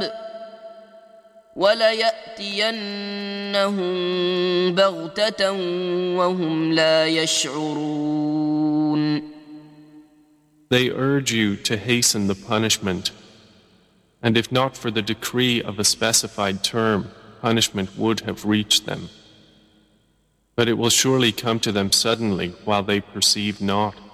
الكتاب وليأتينهم بغتة وهم لا يشعرون. They urge you to hasten the punishment, and if not for the decree of a specified term, punishment would have reached them. But it will surely come to them suddenly while they perceive not.